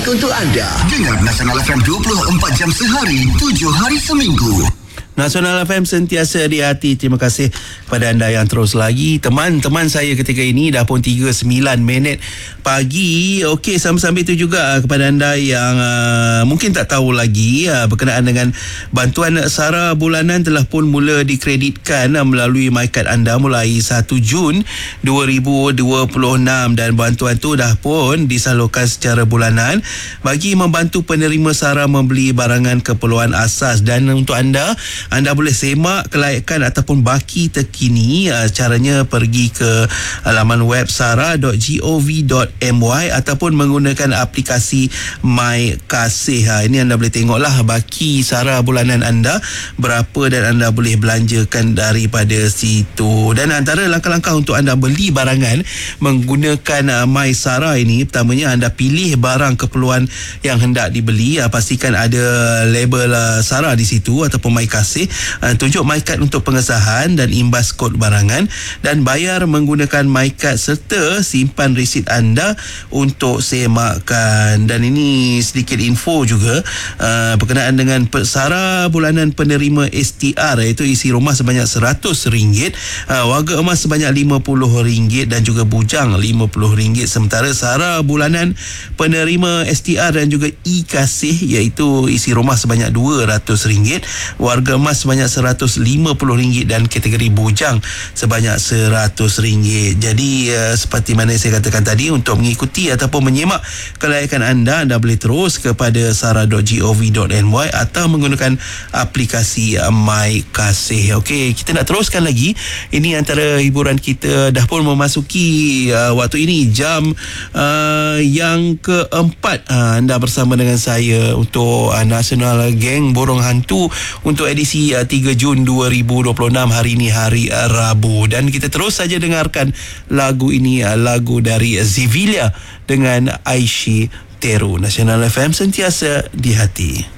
untuk anda. Dengar Nasional FM 24 jam sehari, 7 hari seminggu. Nasional FM sentiasa di hati. Terima kasih kepada anda yang terus lagi. Teman-teman saya ketika ini dah pun 39 minit pagi. Okey, sambil-sambil itu juga kepada anda yang mungkin tak tahu lagi berkenaan dengan bantuan SARA bulanan telah pun mula dikreditkan melalui MyKad anda mulai 1 Jun 2026 dan bantuan tu dah pun disalurkan secara bulanan bagi membantu penerima SARA membeli barangan keperluan asas. Dan untuk anda boleh semak kelayakan ataupun baki terkini. Caranya pergi ke laman web sara.gov.my ataupun menggunakan aplikasi My Kasih. Ini anda boleh tengoklah baki SARA bulanan anda berapa dan anda boleh belanjakan daripada situ. Dan antara langkah-langkah untuk anda beli barangan menggunakan My SARA ini, pertamanya anda pilih barang keperluan yang hendak dibeli. Pastikan ada label SARA di situ ataupun My Kasih. Tunjuk MyKad untuk pengesahan dan imbas kod barangan dan bayar menggunakan MyKad serta simpan resit anda untuk semakan. Dan ini sedikit info juga berkenaan dengan SARA bulanan penerima STR, iaitu isi rumah sebanyak RM100, warga emas sebanyak RM50 dan juga bujang RM50. Sementara SARA bulanan penerima STR dan juga e-Kasih, iaitu isi rumah sebanyak RM200, warga emas sebanyak RM150 dan kategori bujang sebanyak RM100. Jadi seperti mana saya katakan tadi, untuk mengikuti ataupun menyemak kelayakan anda boleh terus kepada sara.gov.my atau menggunakan aplikasi My Kasih. Okey, kita nak teruskan lagi. Ini antara hiburan kita, dah pun memasuki waktu ini jam yang keempat. Anda bersama dengan saya untuk Nasional Geng Borong Hantu untuk edisi 3 Jun 2026. Hari ini hari Rabu dan kita terus saja dengarkan lagu ini, lagu dari Zivilia dengan Aishi Teru. Nasional FM sentiasa di hati.